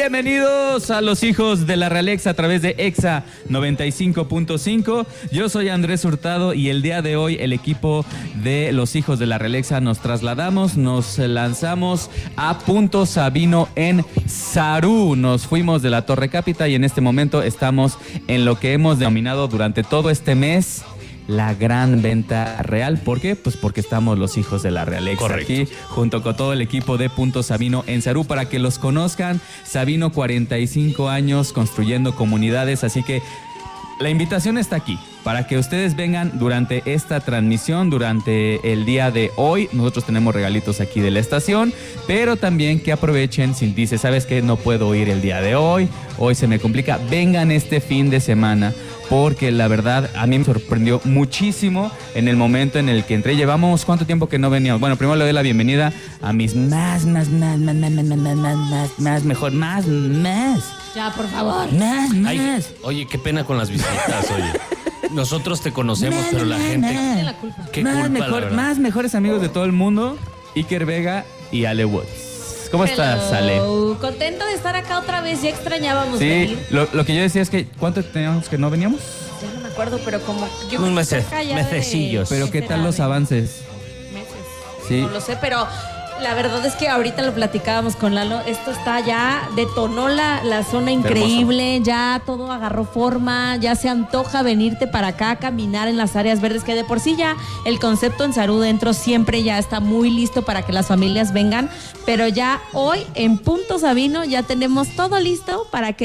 Bienvenidos a Los Hijos de la Realexa a través de Exa 95.5. Yo soy Andrés Hurtado y el día de hoy el equipo de Los Hijos de la Realexa nos trasladamos, nos lanzamos a Punto Sabino en Sarú. Nos fuimos de la Torre Cápita y en este momento estamos en lo que hemos denominado durante todo este mes la gran venta real. ¿Por qué? Pues porque estamos Los Hijos de la Realexa. Correcto. Aquí junto con todo el equipo de Punto Sabino en Sarú para que los conozcan. Sabino, 45 años construyendo comunidades, así que la invitación está aquí para que ustedes vengan durante esta transmisión, durante el día de hoy. Nosotros tenemos regalitos aquí de la estación, pero también que aprovechen si dice, ¿sabes qué? No puedo ir el día de hoy se me complica. Vengan este fin de semana, porque la verdad a mí me sorprendió muchísimo en el momento en el que entré. Llevamos ¿cuánto tiempo que no veníamos? Bueno, primero le doy la bienvenida a mis más. Ya, por favor. Más. Ay, oye, qué pena con las visitas, oye. Nosotros te conocemos, pero la gente... Tiene la culpa. Qué culpa, Más mejores amigos de todo el mundo, Iker Vega y Ale Woods. ¿Cómo estás, Ale? Contento de estar acá otra vez, ya extrañábamos Sí, venir. lo que yo decía es que ¿cuánto teníamos que no veníamos? Ya no me acuerdo, pero como... yo Unos creo que meses, cerca ya mesecillos. Pero ¿qué tal los avances? Meses. Sí. No lo sé, pero la verdad es que ahorita lo platicábamos con Lalo. Esto está ya, detonó la zona increíble, ya todo agarró forma, ya se antoja venirte para acá a caminar en las áreas verdes, que de por sí ya el concepto en Sarú dentro siempre ya está muy listo para que las familias vengan, pero ya hoy en Punto Sabino ya tenemos todo listo para que